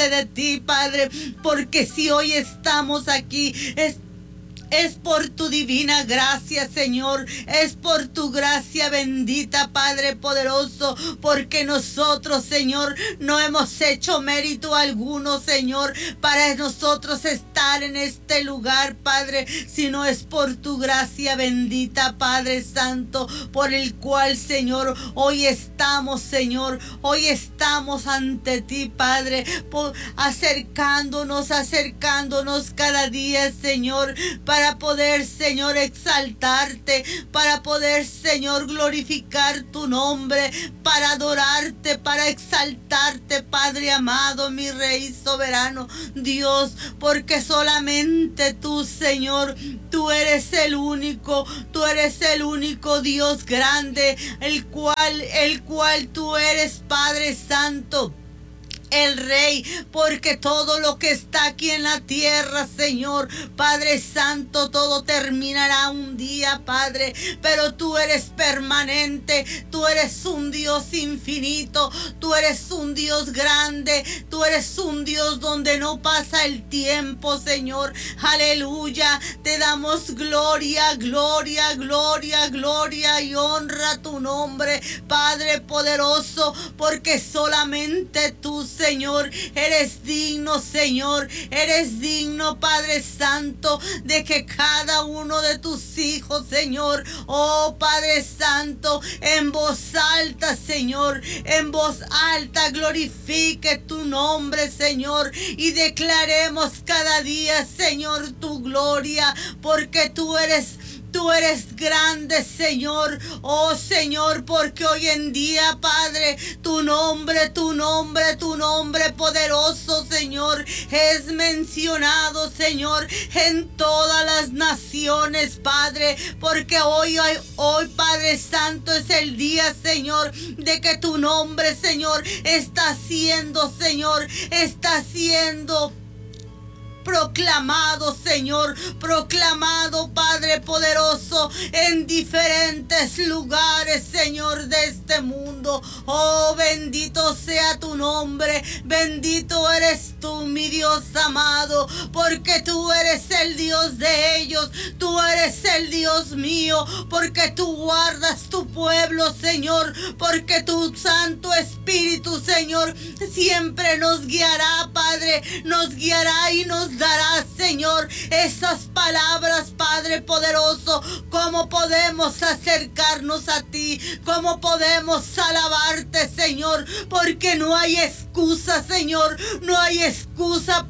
de ti, Padre, porque si hoy estamos aquí, es por tu divina gracia, Señor. Es por tu gracia bendita, Padre poderoso. Porque nosotros, Señor, no hemos hecho mérito alguno, Señor, para nosotros estar en este lugar, Padre. Sino es por tu gracia bendita, Padre Santo, por el cual, Señor, hoy estamos, Señor. Hoy estamos ante ti, Padre, acercándonos cada día, Señor, para poder, Señor, exaltarte, para poder, Señor, glorificar tu nombre, para adorarte, para exaltarte, Padre amado, mi Rey soberano, Dios, porque solamente tú, Señor, tú eres el único Dios grande, el cual tú eres, Padre Santo, el Rey, porque todo lo que está aquí en la tierra, Señor, Padre Santo, todo terminará un día, Padre, pero tú eres permanente, tú eres un Dios infinito, tú eres un Dios grande, tú eres un Dios donde no pasa el tiempo, Señor. Aleluya, te damos gloria, gloria, gloria, gloria y honra tu nombre, Padre poderoso, porque solamente tú, Señor, eres digno, Señor, eres digno, Padre Santo, de que cada uno de tus hijos, Señor, oh Padre Santo, en voz alta, Señor, en voz alta glorifique tu nombre, Señor, y declaremos cada día, Señor, tu gloria, porque tú eres grande, Señor, oh Señor, porque hoy en día, Padre, tu nombre poderoso, Señor, es mencionado, Señor, en todas las naciones, Padre, porque hoy, Padre Santo, es el día, Señor, de que tu nombre, Señor, está siendo proclamado, Señor, proclamado, Padre poderoso, en diferentes lugares, Señor, de este mundo. Oh, bendito sea tu nombre, bendito eres tú, mi Dios amado, porque tú eres el Dios de ellos, tú eres el Dios mío, porque tú guardas tu pueblo, Señor, porque tu Santo Espíritu, Señor, siempre nos guiará, Padre, nos guiará y nos dará, Señor, esas palabras, Padre poderoso, cómo podemos acercarnos a ti, cómo podemos alabarte, Señor, porque no hay excusa, Señor, no hay excusa